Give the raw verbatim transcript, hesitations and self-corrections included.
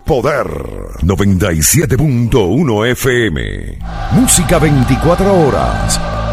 Poder noventa y siete punto uno F M. Música veinticuatro horas.